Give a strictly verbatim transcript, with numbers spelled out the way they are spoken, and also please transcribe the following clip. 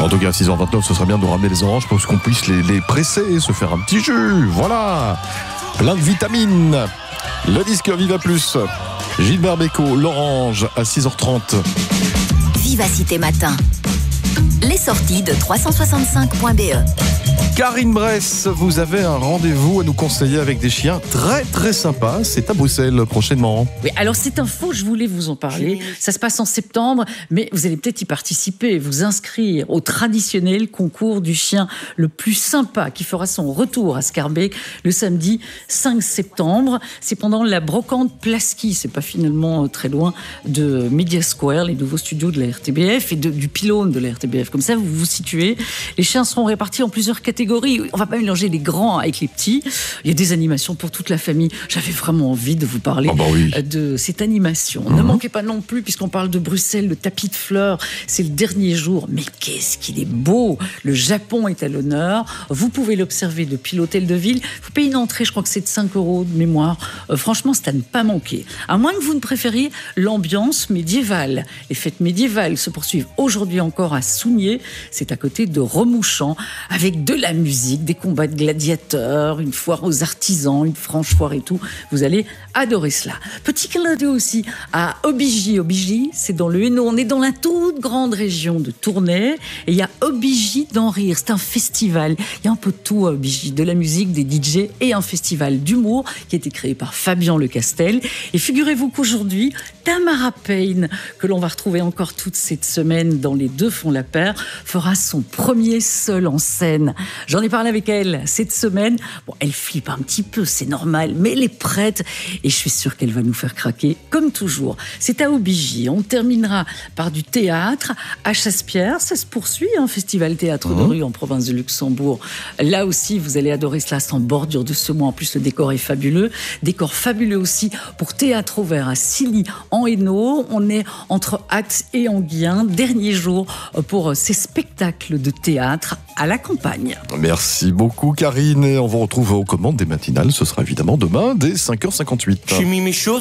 En tout cas, à six heures vingt-neuf, ce serait bien de nous ramener les oranges pour qu'on puisse les, les presser, se faire un petit jus. Voilà, plein de vitamines. Le disque Viva Plus. Gilbert Bécaud, l'orange à six heures trente. Vivacité Matin. Les sorties de trois cent soixante-cinq point b e. Karine Bress, vous avez un rendez-vous à nous conseiller avec des chiens très très sympas. C'est à Bruxelles prochainement. Oui, alors cette info, je voulais vous en parler. Ça se passe en septembre, mais vous allez peut-être y participer, vous inscrire au traditionnel concours du chien le plus sympa qui fera son retour à Schaerbeek le samedi cinq septembre. C'est pendant la brocante Plasky. C'est pas finalement très loin de Media Square, les nouveaux studios de la R T B F et de, du pylône de la R T B F. Comme ça, vous vous situez. Les chiens seront répartis en plusieurs catégories. On va pas mélanger les grands avec les petits. Il y a des animations pour toute la famille. J'avais vraiment envie de vous parler oh bah oui. de cette animation. Mmh. Ne manquez pas non plus, puisqu'on parle de Bruxelles, le tapis de fleurs. C'est le dernier jour. Mais qu'est-ce qu'il est beau! Le Japon est à l'honneur. Vous pouvez l'observer depuis l'hôtel de ville. Vous payez une entrée, je crois que c'est de cinq euros de mémoire. Euh, franchement, c'est à ne pas manquer. À moins que vous ne préfériez l'ambiance médiévale. Les fêtes médiévales se poursuivent aujourd'hui encore à Sounier. C'est à côté de Remouchant, avec de la musique, des combats de gladiateurs, une foire aux artisans, une franche foire et tout. Vous allez adorer cela. Petit clin d'œil aussi à Obigi. Obigi, c'est dans le Hainaut. On est dans la toute grande région de Tournai. Et il y a Obigi d'en rire. C'est un festival. Il y a un peu de tout à Obigi. De la musique, des D J et un festival d'humour qui a été créé par Fabien Lecastel. Et figurez-vous qu'aujourd'hui, Tamara Payne, que l'on va retrouver encore toute cette semaine dans Les Deux font la paire, fera son premier seul en scène. J'en ai parlé avec elle cette semaine. Bon, elle flippe un petit peu, c'est normal, mais elle est prête et je suis sûre qu'elle va nous faire craquer, comme toujours. C'est à Obigi. On terminera par du théâtre à Chassepierre. Ça se poursuit, un hein, festival théâtre mmh. de rue en province de Luxembourg. Là aussi, vous allez adorer cela, c'est en bordure de semois. En plus, le décor est fabuleux. Décor fabuleux aussi pour Théâtre au Vert à Silly en Hainaut. On est entre Axe et Anguien. Dernier jour pour ces spectacles de théâtre à la campagne. Merci beaucoup Karine. Et on vous retrouve aux commandes des matinales. Ce sera évidemment demain dès cinq heures cinquante-huit. J'ai mis mes choses